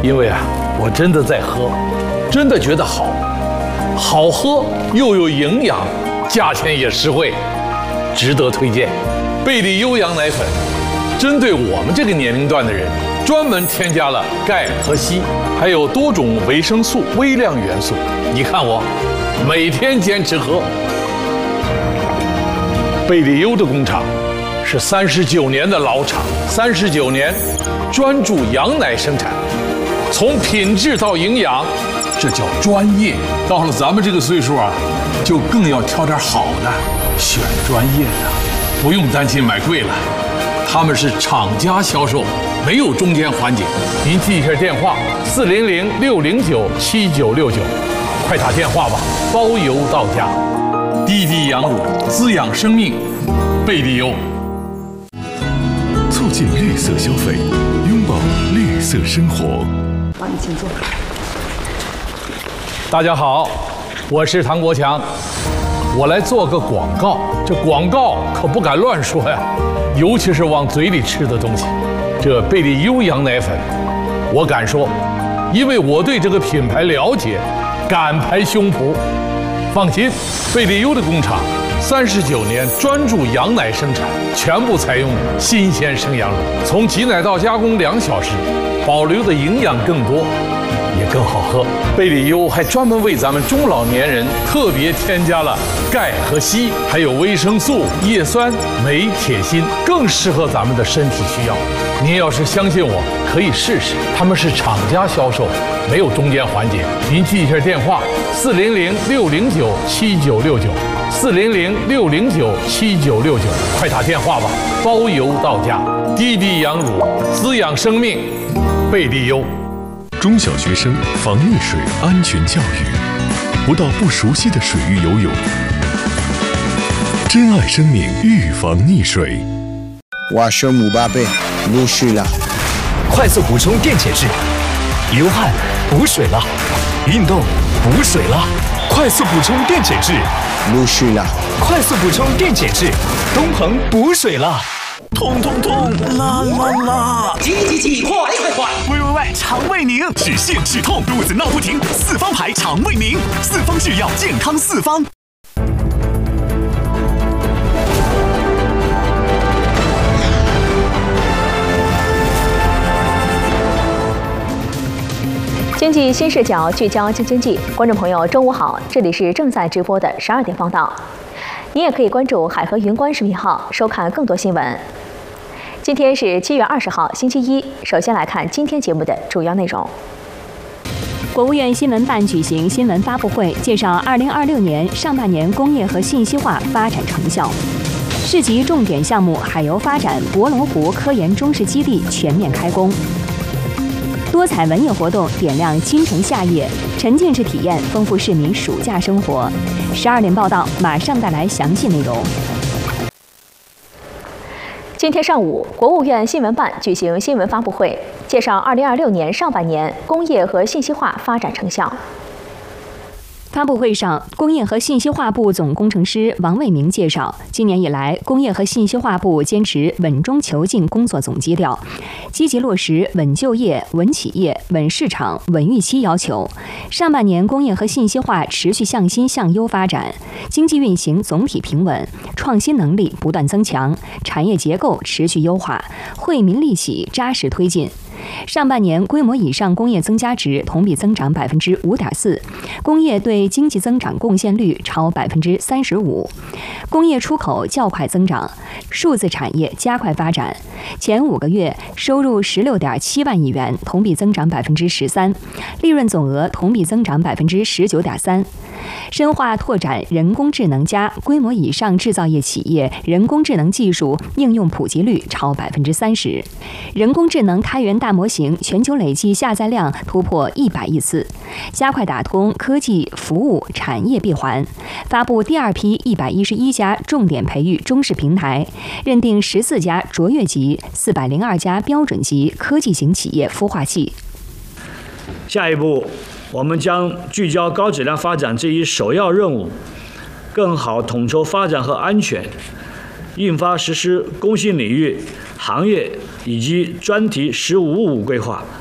因为啊，我真的在喝，真的觉得好，好喝又有营养，价钱也实惠，值得推荐。贝利优羊奶粉，针对我们这个年龄段的人，专门添加了钙和硒，还有多种维生素、微量元素。你看我，每天坚持喝。贝利优的工厂是39年的老厂，39年专注羊奶生产，从品质到营养，这叫专业。到了咱们这个岁数啊，就更要挑点好的，选专业的，不用担心买贵了。他们是厂家销售，没有中间环节。您记一下电话：400-609-7969，快打电话吧，包邮到家。滴滴羊乳滋养生命，贝利优。 促进绿色消费，拥抱绿色生活。 好，你请坐。 大家好，我是唐国强，我来做个广告。这广告可不敢乱说呀，尤其是往嘴里吃的东西。这贝利优羊奶粉，我敢说，因为我对这个品牌了解，敢拍胸脯。放心，贝利优的工厂39年专注羊奶生产，全部采用新鲜生羊乳，从挤奶到加工2小时，保留的营养更多，也更好喝。贝利优还专门为咱们中老年人特别添加了钙和硒，还有维生素、叶酸、镁、铁、锌，更适合咱们的身体需要。您要是相信我，可以试试。他们是厂家销售，没有中间环节。您记一下电话：400-609-7969，400-609-7969，快打电话吧，包邮到家。滴滴羊乳滋养生命，贝利优。 中小学生防溺水安全教育，不到不熟悉的水域游泳。珍爱生命，预防溺水。 我是姆巴佩，入水了。 快速补充电解质，流汗补水了，运动补水了，快速补充电解质， 入水了。 快速补充电解质，东鹏补水了。痛痛痛，啦啦啦！ 急，快！ 喂，肠胃宁，止泻止痛，肚子闹不停，四方牌肠胃宁，四方制药，健康四方。 经济新视角聚焦经济，观众朋友，中午好，这里是正在直播的12点报道。您也可以关注海河云观视频号，收看更多新闻。今天是7月20号，星期一。首先来看今天节目的主要内容。国务院新闻办举行新闻发布会，介绍2026年上半年工业和信息化发展成效。市级重点项目海油发展博龙湖科研中试基地全面开工。多彩文艺活动点亮清晨夏夜，沉浸式体验丰富市民暑假生活。12点报道马上带来详细内容。今天上午，国务院新闻办举行新闻发布会，介绍2026年上半年工业和信息化发展成效。发布会上，工业和信息化部总工程师王卫明介绍，今年以来，工业和信息化部坚持稳中求进工作总基调，积极落实稳就业、稳企业、稳市场、稳预期要求。上半年，工业和信息化持续向新向优发展，经济运行总体平稳，创新能力不断增强，产业结构持续优化，惠民利企扎实推进。上半年规模以上工业增加值同比增长5.4%，工业对经济增长贡献率超35%，工业出口较快增长，数字产业加快发展。前5个月收入16.7万亿元，同比增长13%，利润总额同比增长19.3%。深化拓展人工智能加规模以上制造业企业人工智能技术应用普及率超30%，人工智能开源大模型全球累计下载量突破100亿次，加快打通科技、服务、产业闭环，发布第2批111家重点培育中试平台，认定14家卓越级、402家标准级科技型企业孵化器。 下一步，我们将聚焦高质量发展这一首要任务，更好统筹发展和安全，印发实施工信领域、行业以及专题“1555”规划，